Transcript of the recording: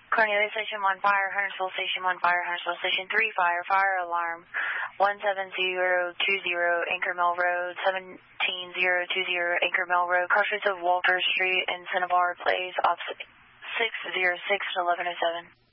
Cornelia Station 1 Fire, Huntersville Station 1 Fire, Huntersville Station 3 Fire, fire alarm 17020 Anchor Mill Road, 17020 Anchor Mill Road, crossroads of Walter Street and Cinnabar Place, off 606 to 1107.